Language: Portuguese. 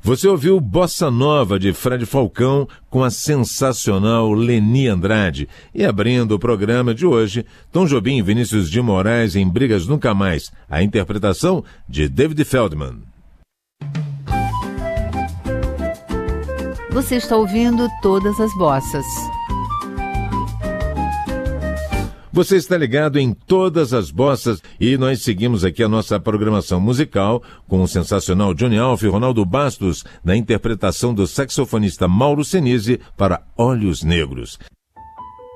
Você ouviu Bossa Nova de Fred Falcão com a sensacional Leni Andrade. E abrindo o programa de hoje, Tom Jobim e Vinícius de Moraes em Brigas Nunca Mais, a interpretação de David Feldman. Você está ouvindo Todas as Bossas. Você está ligado em Todas as Bossas e nós seguimos aqui a nossa programação musical com o sensacional Johnny Alf e Ronaldo Bastos na interpretação do saxofonista Mauro Senise para Olhos Negros.